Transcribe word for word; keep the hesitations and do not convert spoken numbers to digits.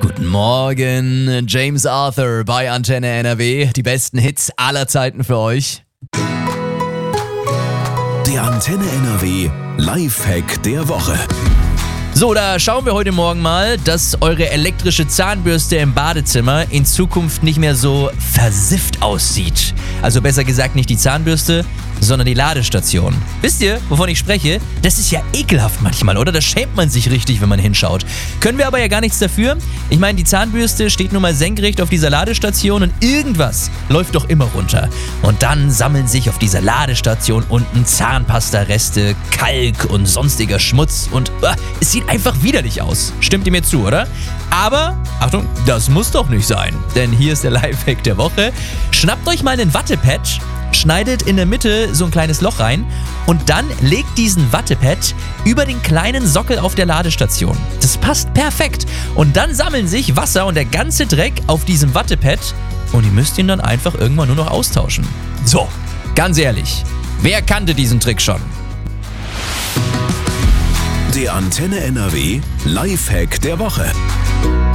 Guten Morgen, James Arthur bei Antenne N R W. Die besten Hits aller Zeiten für euch. Der Antenne N R W Lifehack der Woche. So, da schauen wir heute Morgen mal, dass eure elektrische Zahnbürste im Badezimmer in Zukunft nicht mehr so versifft aussieht. Also besser gesagt nicht die Zahnbürste, sondern die Ladestation. Wisst ihr, wovon ich spreche? Das ist ja ekelhaft manchmal, oder? Da schämt man sich richtig, wenn man hinschaut. Können wir aber ja gar nichts dafür. Ich meine, die Zahnbürste steht nun mal senkrecht auf dieser Ladestation und irgendwas läuft doch immer runter. Und dann sammeln sich auf dieser Ladestation unten Zahnpastareste, Kalk und sonstiger Schmutz und uh, es sieht einfach widerlich aus. Stimmt ihr mir zu, oder? Aber, Achtung, das muss doch nicht sein. Denn hier ist der Lifehack der Woche. Schnappt euch mal einen Wattepad, schneidet in der Mitte so ein kleines Loch rein und dann legt diesen Wattepad über den kleinen Sockel auf der Ladestation. Das passt perfekt. Und dann sammeln sich Wasser und der ganze Dreck auf diesem Wattepad und ihr müsst ihn dann einfach irgendwann nur noch austauschen. So, ganz ehrlich, wer kannte diesen Trick schon? Der Antenne N R W Lifehack der Woche.